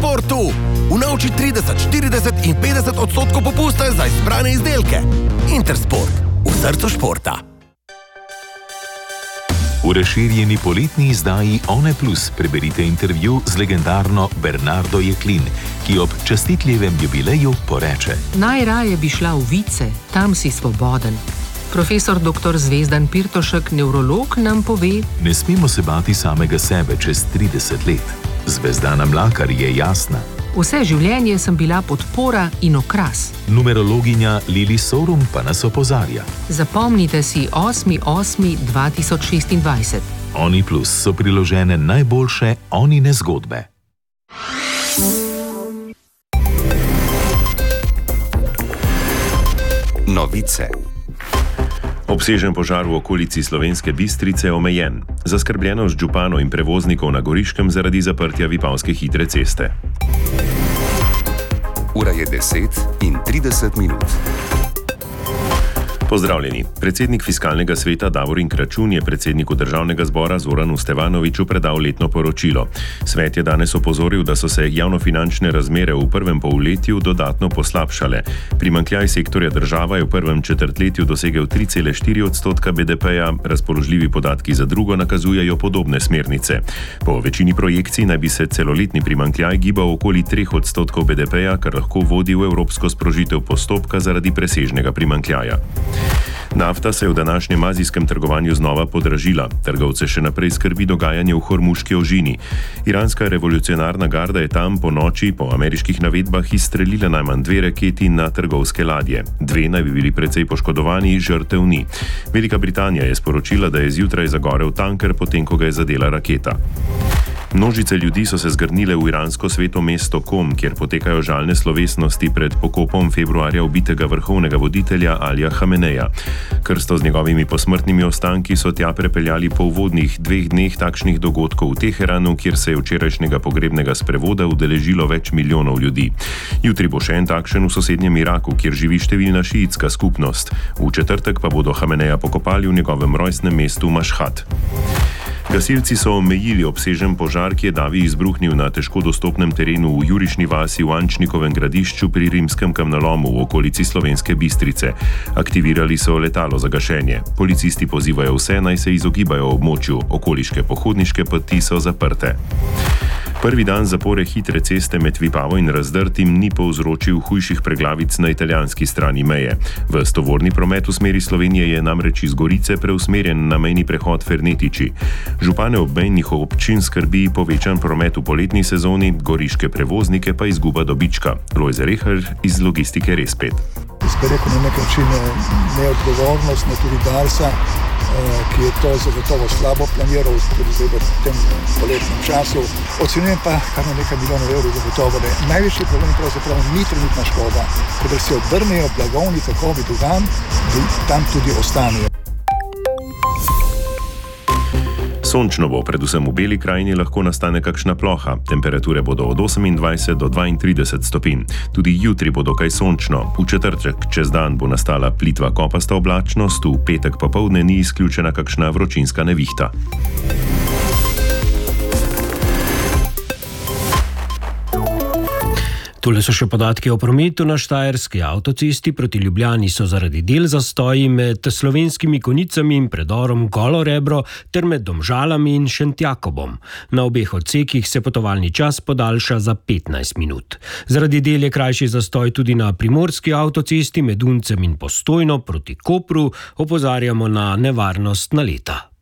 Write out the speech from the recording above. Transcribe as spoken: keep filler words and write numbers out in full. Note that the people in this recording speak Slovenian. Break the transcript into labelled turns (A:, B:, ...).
A: Intersportu. Unovči trideset, štirideset in petdeset odstotkov popusta za izbrane izdelke. Intersport, v srcu športa.
B: V razširjeni poletni izdaji One Plus preberite intervju z legendarno Bernardo Jeklin, ki ob častitljivem jubileju poreče:
C: Najraje bi šla v Vice, tam si svoboden. Profesor doktor Zvezdan Pirtošek, nevrolog, nam pove:
B: ne smemo se bati samega sebe čez trideset let. Zvezdana Mlakar je jasna.
C: Vse življenje sem bila podpora in okras.
B: Numerologinja Lili Sorum pa nas opozarja:
C: zapomnite si osmi osmi dva tisoč šestindvajset.
B: Oni Plus so priložene najboljše Onine zgodbe.
D: Novice. Obsežen požar v okolici Slovenske Bistrice omejen. Zaskrbljenost županov in prevoznikov na Goriškem zaradi zaprtja Vipavske hitre ceste. Ura je deset in trideset minut. Pozdravljeni. Predsednik Fiskalnega sveta Davorin Kračun je predsedniku Državnega zbora Zoranu Stevanoviću predal letno poročilo. Svet je danes opozoril, da so se javnofinančne razmere v prvem polletju dodatno poslabšale. Primanjkljaj sektorja država je v prvem četrtletju dosegel tri cele štiri odstotka B D P-ja, razpoložljivi podatki za drugo nakazujejo podobne smernice. Po večini projekcij naj bi se celoletni primanjkljaj gibal okoli treh odstotkov B D P-ja, kar lahko vodi v evropsko sprožitev postopka zaradi presežnega primanjkljaja. Nafta se je v današnjem azijskem trgovanju znova podražila. Trgovce še naprej skrbi dogajanje v Hormuški ožini. Iranska revolucionarna garda je tam po noči po ameriških navedbah izstrelila najmanj dve raketi na trgovske ladje. Dve naj bi bili precej poškodovani, žrtev ni. Velika Britanija je sporočila, da je zjutraj zagorel tanker, potem ko ga je zadela raketa. Množice ljudi so se zgrnile v iransko sveto mesto Kom, kjer potekajo žalne slovesnosti pred pokopom februarja ubitega vrhovnega voditelja Alija Hameneja. Krsto z njegovimi posmrtnimi ostanki so tja prepeljali po uvodnih dveh dneh takšnih dogodkov v Teheranu, kjer se je včerajšnjega pogrebnega sprevoda udeležilo več milijonov ljudi. Jutri bo še en takšen v sosednjem Iraku, kjer živi številna šiitska skupnost. V četrtek pa bodo Hameneja pokopali v njegovem rojstnem mestu Mašhad. Gasilci so omejili obsežen požar, ki je davi izbruhnil na težko dostopnem terenu v Jurišni vasi v Ančnikovem gradišču pri rimskem kamnolomu v okolici Slovenske Bistrice. Aktivirali so letalo za gašenje. Policisti pozivajo vse, naj se izogibajo območju, okoliške pohodniške poti so zaprte. Prvi dan zapore hitre ceste med Vipavo in Razdrtim ni povzročil hujših preglavic na italijanski strani meje. V tovorni promet v smeri Slovenije je namreč iz Gorice preusmerjen na mejni prehod Fernetiči. Župane obmejnih občin skrbi povečan promet v poletni sezoni, goriške prevoznike pa izguba dobička. Lojze Rehar iz logistike Respet.
E: Jaz bi rekel na nek način neodgovornost, ne tudi Darsa, ki je to zagotovo slabo planiral, tudi zdaj v tem poletnem času. Ocenjujem pa kar na nekaj milijonov evrov zagotovo, da je največji problem pravzaprav ni trenutna škoda, kadar se obrnejo blagovni tokovi drugam, tam tudi ostanejo.
D: Sončno bo, predvsem v Beli krajini lahko nastane kakšna ploha. Temperature bodo od osemindvajset do dvaintrideset stopinj. Tudi jutri bo dokaj sončno. V četrtek čez dan bo nastala plitva kopasta oblačnost, v petek popoldne ni izključena kakšna vročinska nevihta.
F: Tule so še podatki o prometu na štajerski avtocesti. Proti Ljubljani so zaradi del zastoji med Slovenskimi Konjicami in predorom Golo Rebro ter med Domžalami in Šentjakobom. Na obeh odsekih se potovalni čas podaljša za petnajst minut. Zaradi del je krajši zastoj tudi na primorski avtocesti med Uncem in Postojno proti Kopru. Opozarjamo na nevarnost naleta.